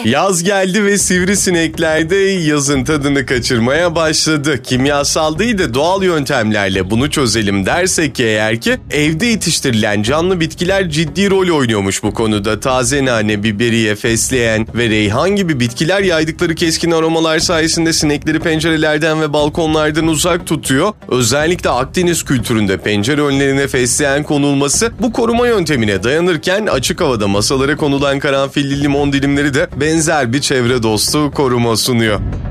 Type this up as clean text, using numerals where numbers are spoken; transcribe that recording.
Yaz geldi ve sivrisinekler de yazın tadını kaçırmaya başladı. Kimyasal değil de doğal yöntemlerle bunu çözelim dersek eğer ki evde yetiştirilen canlı bitkiler ciddi rol oynuyormuş bu konuda. Taze nane, biberiye, fesleğen ve reyhan gibi bitkiler yaydıkları keskin aromalar sayesinde sinekleri pencerelerden ve balkonlardan uzak tutuyor. Özellikle Akdeniz kültüründe pencere önlerine fesleğen konulması bu koruma yöntemine dayanırken açık havada masalara konulan karanfilli limon dilimleri de benzer bir çevre dostu koruma sunuyor.